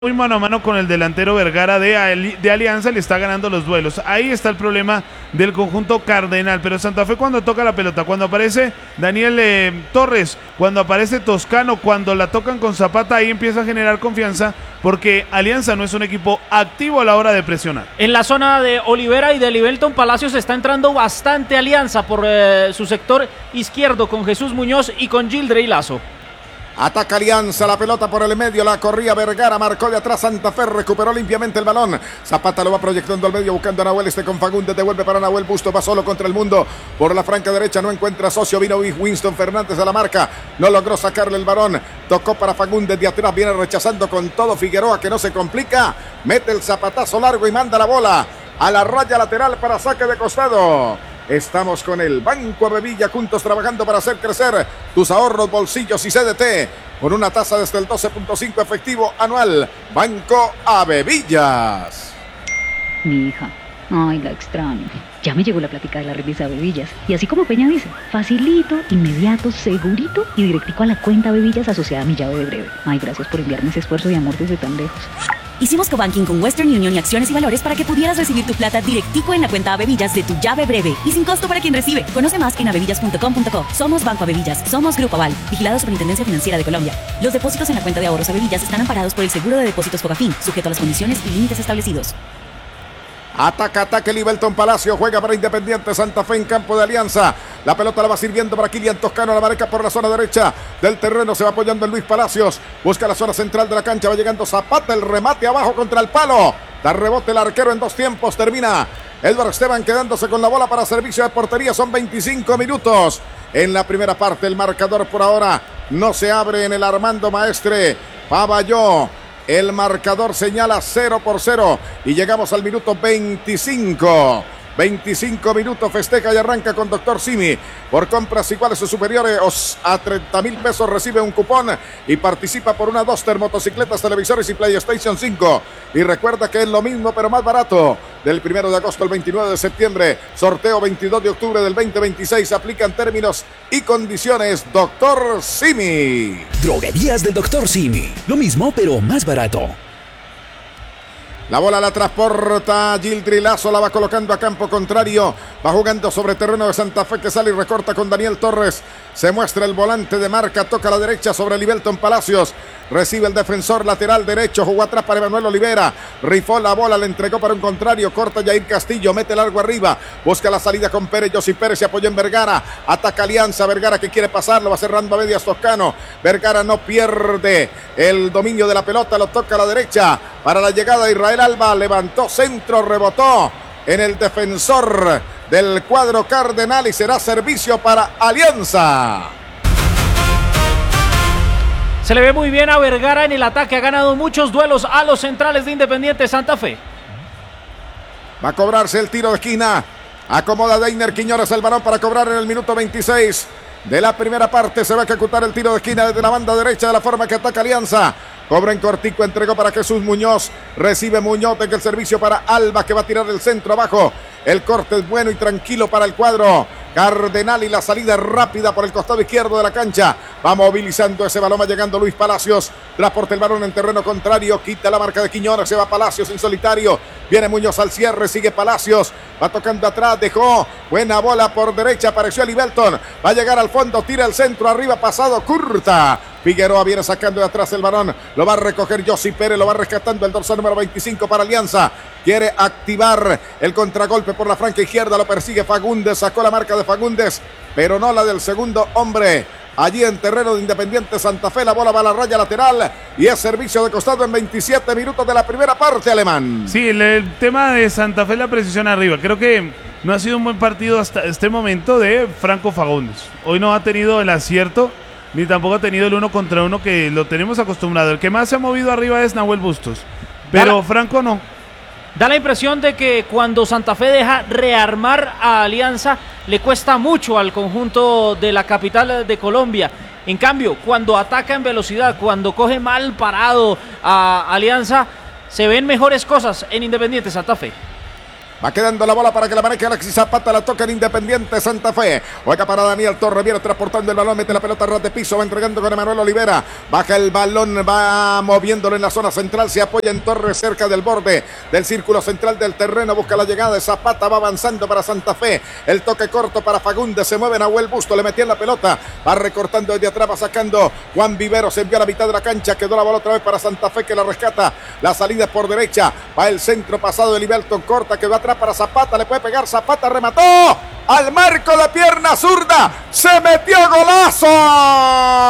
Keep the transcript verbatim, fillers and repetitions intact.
muy mano a mano con el delantero Vergara de, Ali, de Alianza, le está ganando los duelos. Ahí está el problema del conjunto cardenal, pero Santa Fe cuando toca la pelota, cuando aparece Daniel eh, Torres, cuando aparece Toscano, cuando la tocan con Zapata, ahí empieza a generar confianza, porque Alianza no es un equipo activo a la hora de presionar. En la zona de Olivera y de Livelton Palacios está entrando bastante Alianza por eh, su sector izquierdo con Jesús Muñoz y con Gildrey Lazo. Ataca Alianza, la pelota por el medio, la corría Vergara, marcó de atrás Santa Fe, recuperó limpiamente el balón. Zapata lo va proyectando al medio, buscando a Nahuel, este con Fagundes, devuelve para Nahuel Busto, va solo contra el mundo. Por la franca derecha no encuentra socio, vino Winston Fernández a la marca, no logró sacarle el balón. Tocó para Fagundes de atrás, viene rechazando con todo Figueroa, que no se complica. Mete el zapatazo largo y manda la bola a la raya lateral para saque de costado. Estamos con el Banco Avevilla, juntos trabajando para hacer crecer tus ahorros, bolsillos y C D T con una tasa desde el doce punto cinco efectivo anual. Banco Avevillas. Mi hija, ay, la extraño. Ya me llegó la plática de la remesa Avevillas. Y así como Peña dice, facilito, inmediato, segurito y directico a la cuenta Avevillas asociada a mi llave de breve. Ay, gracias por enviarme ese esfuerzo y amor desde tan lejos. Hicimos cobanking con Western Union y Acciones y Valores para que pudieras recibir tu plata directico en la cuenta Avevillas de tu llave breve y sin costo para quien recibe. Conoce más en avevillas punto com punto co. Somos Banco Avevillas, somos Grupo Aval, vigilado Superintendencia Financiera de Colombia. Los depósitos en la cuenta de ahorros Avevillas están amparados por el Seguro de Depósitos Fogafín, sujeto a las condiciones y límites establecidos. Ataca, ataque Livelton Palacio, juega para Independiente Santa Fe en campo de Alianza. La pelota la va sirviendo para Kilian Toscano, la marca por la zona derecha del terreno, se va apoyando en Luis Palacios. Busca la zona central de la cancha, va llegando Zapata, el remate abajo contra el palo. Da rebote el arquero en dos tiempos, termina Edward Esteban quedándose con la bola para servicio de portería. Son veinticinco minutos en la primera parte. El marcador por ahora no se abre en el Armando Maestre Pavalló. El marcador señala cero por cero y llegamos al minuto veinticinco. veinticinco minutos, festeja y arranca con Doctor Simi. Por compras iguales o superiores a treinta mil pesos recibe un cupón y participa por una Duster, motocicletas, televisores y PlayStation cinco. Y recuerda que es lo mismo pero más barato. Del primero de agosto al veintinueve de septiembre, sorteo veintidós de octubre del veinte veintiséis, aplican términos y condiciones. Doctor Simi. Droguerías del Doctor Simi, lo mismo pero más barato. La bola la transporta Gildrey Lazo, la va colocando a campo contrario. Va jugando sobre terreno de Santa Fe, que sale y recorta con Daniel Torres. Se muestra el volante de marca, toca a la derecha sobre Livelton Palacios. Recibe el defensor lateral derecho, jugó atrás para Emanuel Olivera. Rifó la bola, le entregó para un contrario. Corta Jair Castillo, mete largo arriba. Busca la salida con Pérez. Josy Pérez se apoyó en Vergara. Ataca Alianza, Vergara que quiere pasarlo, va cerrando a medias Toscano. Vergara no pierde el dominio de la pelota, lo toca a la derecha. Para la llegada de Israel Alba, levantó centro, rebotó en el defensor del cuadro cardenal y será servicio para Alianza. Se le ve muy bien a Vergara en el ataque, ha ganado muchos duelos a los centrales de Independiente Santa Fe. Va a cobrarse el tiro de esquina, acomoda Deiner Quiñones el balón para cobrar en el minuto veintiséis de la primera parte. Se va a ejecutar el tiro de esquina desde la banda derecha de la forma que ataca Alianza. Cobra en cortico, entregó para Jesús Muñoz. Recibe Muñoz en el servicio para Alba, que va a tirar el centro abajo. El corte es bueno y tranquilo para el cuadro cardenal y la salida rápida por el costado izquierdo de la cancha. Va movilizando ese balón, va llegando Luis Palacios. Transporta el balón en terreno contrario, quita la marca de Quiñones, se va Palacios en solitario. Viene Muñoz al cierre, sigue Palacios. Va tocando atrás, dejó buena bola por derecha, apareció Livelton. Va a llegar al fondo, tira el centro arriba, pasado, curta. Figueroa viene sacando de atrás el balón, lo va a recoger Josy Pérez, lo va rescatando el dorsal número veinticinco para Alianza. Quiere activar el contragolpe por la franca izquierda, lo persigue Fagundes, sacó la marca de Fagundes, pero no la del segundo hombre. Allí en terreno de Independiente Santa Fe, la bola va a la raya lateral y es servicio de costado en veintisiete minutos de la primera parte, Alemán. Sí, el, el tema de Santa Fe, la precisión arriba. Creo que no ha sido un buen partido hasta este momento de Franco Fagundes. Hoy no ha tenido el acierto, ni tampoco ha tenido el uno contra uno que lo tenemos acostumbrado. El que más se ha movido arriba es Nahuel Bustos, pero la, Franco no. Da la impresión de que cuando Santa Fe deja rearmar a Alianza, le cuesta mucho al conjunto de la capital de Colombia. En cambio, cuando ataca en velocidad, cuando coge mal parado a Alianza, se ven mejores cosas en Independiente Santa Fe. Va quedando la bola para que la maneje Alexis Zapata. La toca en Independiente Santa Fe. Juega para Daniel Torres. Viene transportando el balón. Mete la pelota a ras de piso. Va entregando con Emanuel Olivera. Baja el balón. Va moviéndolo en la zona central. Se apoya en Torres cerca del borde del círculo central del terreno. Busca la llegada de Zapata. Va avanzando para Santa Fe. El toque corto para Fagundes. Se mueve Nahuel Busto. Le metía en la pelota. Va recortando desde atrás. Va sacando Juan Vivero. Se envió a la mitad de la cancha. Quedó la bola otra vez para Santa Fe que la rescata. La salida por derecha. Va el centro pasado de Liberton. Corta. Quedó atrás para Zapata, le puede pegar Zapata, remató al marco de pierna zurda, se metió golazo.